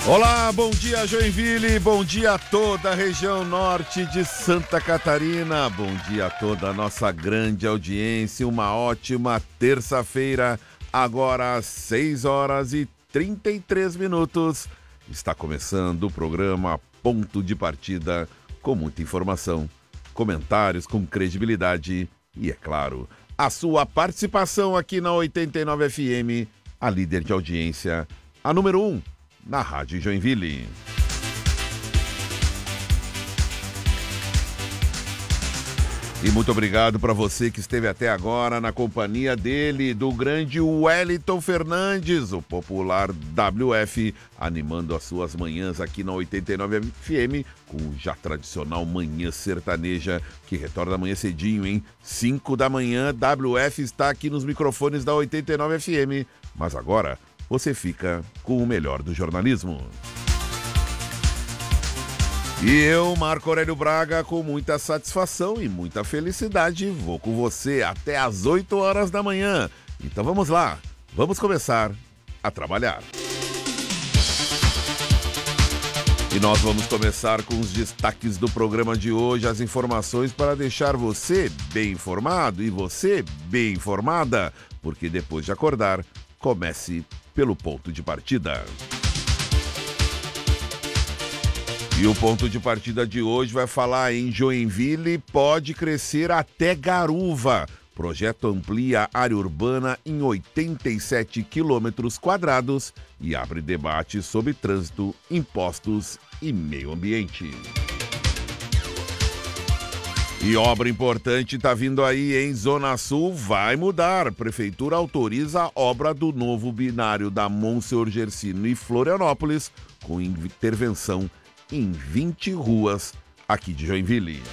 Olá, bom dia Joinville, bom dia a toda a região norte de Santa Catarina, bom dia a toda a nossa grande audiência, uma ótima terça-feira, agora às 6h33. Está começando o programa Ponto de Partida, com muita informação, comentários com credibilidade e, é claro, a sua participação aqui na 89 FM, a líder de audiência, a número 1. Na Rádio Joinville. E muito obrigado para você que esteve até agora na companhia dele, do grande Wellington Fernandes, o popular WF, animando as suas manhãs aqui na 89 FM, com o já tradicional Manhã Sertaneja, que retorna amanhã cedinho, hein? 5 da manhã, WF está aqui nos microfones da 89 FM, mas agora você fica com o melhor do jornalismo. E eu, Marco Aurélio Braga, com muita satisfação e muita felicidade, vou com você até às 8 horas da manhã. Então vamos lá, vamos começar a trabalhar. E nós vamos começar com os destaques do programa de hoje, as informações para deixar você bem informado e você bem informada, porque depois de acordar, comece pelo ponto de partida. E o ponto de partida de hoje vai falar em Joinville pode crescer até Garuva. Projeto amplia a área urbana em 87 quilômetros quadrados e abre debate sobre trânsito, impostos e meio ambiente. E obra importante está vindo aí, em Zona Sul, vai mudar. Prefeitura autoriza a obra do novo binário da Monsenhor Gersino e Florianópolis, com intervenção em 20 ruas aqui de Joinville.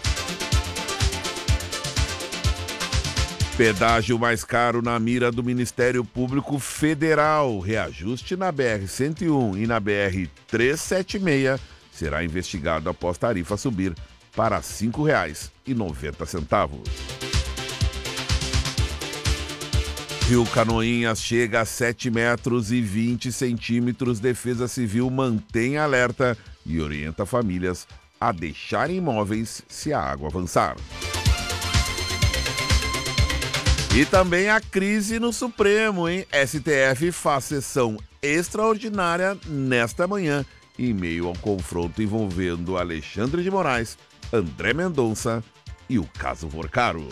Pedágio mais caro na mira do Ministério Público Federal. Reajuste na BR-101 e na BR-376 será investigado após tarifa subir para R$ 5,90. Rio Canoinhas chega a 7 metros e 20 centímetros. Defesa Civil mantém alerta e orienta famílias a deixarem imóveis se a água avançar. E também a crise no Supremo, hein? STF faz sessão extraordinária nesta manhã, em meio ao confronto envolvendo Alexandre de Moraes, André Mendonça e o caso Vorcaro.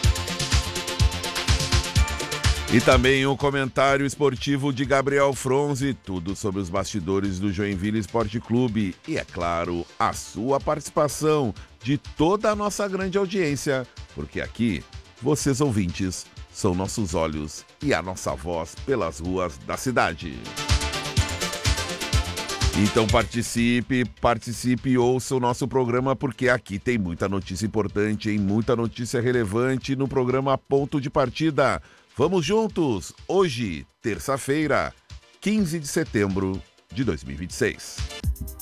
E também o comentário esportivo de Gabriel Fronzi, tudo sobre os bastidores do Joinville Esporte Clube e, é claro, a sua participação de toda a nossa grande audiência, porque aqui, vocês ouvintes, são nossos olhos e a nossa voz pelas ruas da cidade. Então participe e ouça o nosso programa, porque aqui tem muita notícia importante, hein? Muita notícia relevante no programa Ponto de Partida. Vamos juntos, hoje, terça-feira, 15 de setembro de 2026.